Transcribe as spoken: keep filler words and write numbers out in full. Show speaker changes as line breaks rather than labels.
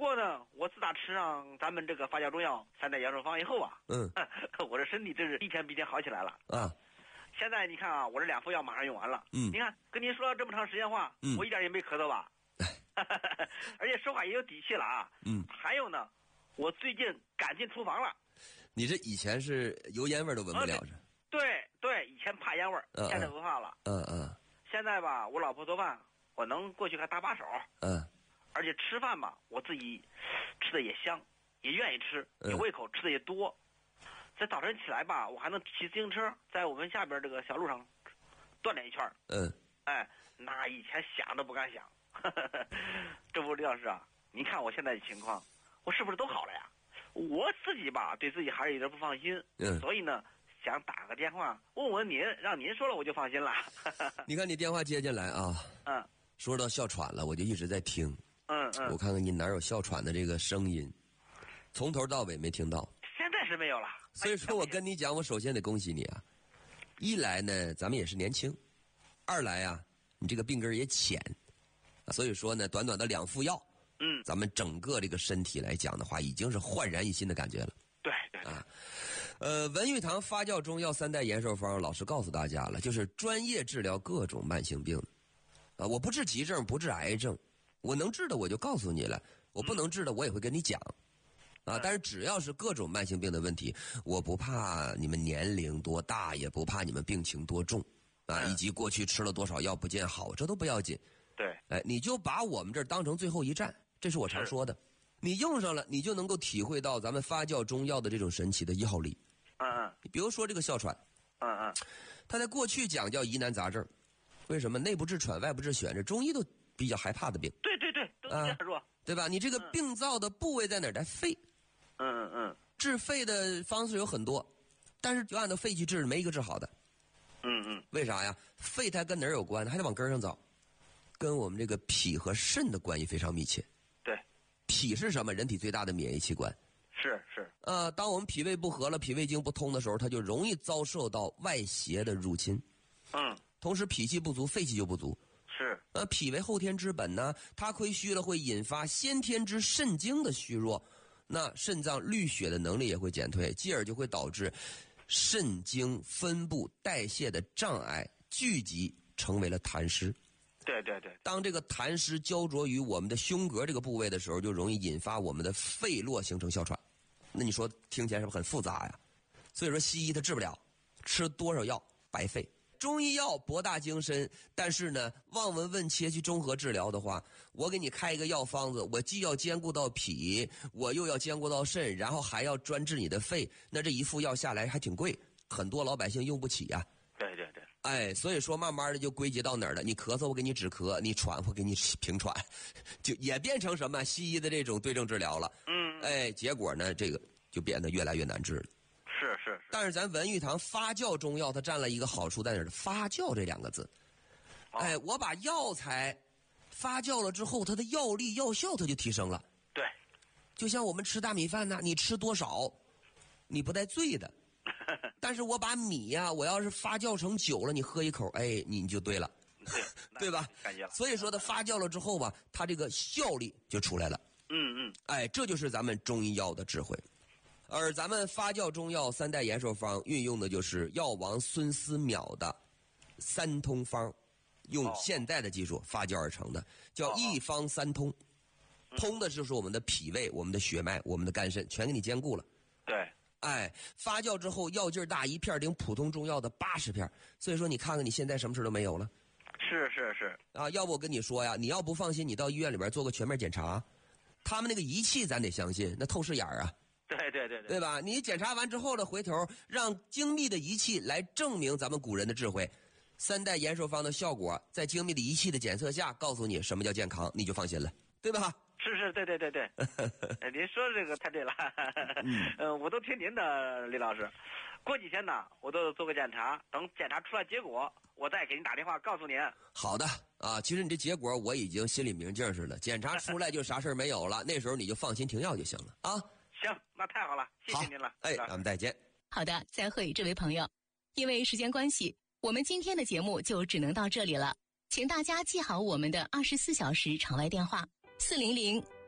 过呢，我自打吃上咱们这个发酵中药三代延寿方以后啊，
嗯，
我这身体真是一天比一天好起来了
啊。
现在你看啊，我这两副药马上用完了。
嗯，
你看跟您说了这么长时间话，
嗯，
我一点也没咳嗽吧？而且说话也有底气了啊。
嗯，
还有呢，我最近赶进厨房了。
你这以前是油烟味都闻不了是？
对对，以前怕烟味儿，
嗯、
现在不怕了。
嗯嗯。
现在吧，我老婆做饭，我能过去还搭把手。
嗯。
而且吃饭吧，我自己吃的也香，也愿意吃，有胃口，吃的也多。在早晨起来吧，我还能骑自行车在我们下边这个小路上锻炼一圈。
嗯。
哎，那以前想都不敢想。这不，李老师啊，您看我现在的情况，我是不是都好了呀？我自己吧，对自己还是有点不放心。
嗯。
所以呢，想打个电话问问您，让您说了我就放心了。
你看你电话接进来啊。
嗯。
说到哮喘了，我就一直在听。
嗯嗯。
我看看你哪有哮喘的这个声音，从头到尾没听到。
现在是没有了。
所以说我跟你讲，我首先得恭喜你啊！一来呢，咱们也是年轻；二来啊，你这个病根也浅，所以说呢，短短的两副药，
嗯，
咱们整个这个身体来讲的话，已经是焕然一新的感觉了。
对对
啊，呃，文玉堂发酵中药三代延寿方，老师告诉大家了，就是专业治疗各种慢性病啊，我不治急症，不治癌症，我能治的我就告诉你了，我不能治的我也会跟你讲。啊，但是只要是各种慢性病的问题，我不怕你们年龄多大，也不怕你们病情多重，啊，以及过去吃了多少药不见好，这都不要紧。
对，
哎，你就把我们这儿当成最后一站，这是我常说的。你用上了，你就能够体会到咱们发酵中药的这种神奇的药力。
嗯嗯。
你比如说这个哮喘，
嗯嗯，
它在过去讲叫疑难杂症，为什么？内部治喘，外部治癣，这中医都比较害怕的病。
对对对，都这样说，
对吧？你这个病灶的部位在哪儿？在肺。
嗯嗯嗯，
治肺的方式有很多，但是就按照肺去治，没一个治好的。
嗯嗯，
为啥呀？肺它跟哪儿有关？还得往根上找，跟我们这个脾和肾的关系非常密切。
对，
脾是什么？人体最大的免疫器官。
是是。
呃，当我们脾胃不和了，脾胃经不通的时候，它就容易遭受到外邪的入侵。
嗯。
同时，脾气不足，肺气就不足。
是。
呃，脾为后天之本呢，它亏虚了会引发先天之肾经的虚弱。那肾脏滤血的能力也会减退，继而就会导致肾经分布代谢的障碍聚集，成为了痰湿。
对对对。
当这个痰湿焦灼于我们的胸膈这个部位的时候，就容易引发我们的肺络形成哮喘。那你说听起来是不是很复杂呀？所以说西医它治不了，吃多少药白费。中医药博大精深，但是呢，望闻问切去综合治疗的话，我给你开一个药方子，我既要兼顾到脾，我又要兼顾到肾，然后还要专治你的肺，那这一副药下来还挺贵，很多老百姓用不起呀、啊。
对对对。
哎，所以说慢慢的就归结到哪儿了？你咳嗽我给你止咳，你喘我给你平喘，就也变成什么西医的这种对症治疗了。
嗯。
哎，结果呢，这个就变得越来越难治了。
是是是，
但是咱文玉堂发酵中药，它占了一个好处在哪儿？发酵这两个字，哦、哎，我把药材发酵了之后，它的药力、药效它就提升了。
对，
就像我们吃大米饭呢，你吃多少，你不带醉的。但是我把米呀、啊，我要是发酵成酒了，你喝一口，哎，你就对了，
对,
对吧？
感觉了。
所以说它发酵了之后吧，它这个效力就出来了。
嗯嗯，
哎，这就是咱们中医药的智慧。而咱们发酵中药三代延寿方运用的就是药王孙思邈的三通方，用现代的技术发酵而成的，叫一方三通。通的就是我们的脾胃、我们的血脉、我们的肝肾，全给你兼顾了。
对，
哎，发酵之后药劲儿大，一片顶普通中药的八十片，所以说你看看你现在什么事都没有了。
是是是
啊，要不我跟你说呀，你要不放心，你到医院里边做个全面检查，他们那个仪器咱得相信，那透视眼啊。
对对对对，
对吧？你检查完之后了，回头让精密的仪器来证明咱们古人的智慧。三代延寿方的效果，在精密的仪器的检测下，告诉你什么叫健康，你就放心了，对吧？
是是，对对对对，您说这个太对了。嗯、呃，我都听您的，李老师。过几天呢，我都做个检查，等检查出来结果，我再给您打电话告诉您。
好的啊，其实你这结果我已经心里明镜似的，检查出来就啥事没有了，那时候你就放心停药就行了啊。
行，那太好了，谢谢您了。
哎，咱们再见。
好的，再会，这位朋友。因为时间关系，我们今天的节目就只能到这里了，请大家记好我们的二十四小时场外电话：四零零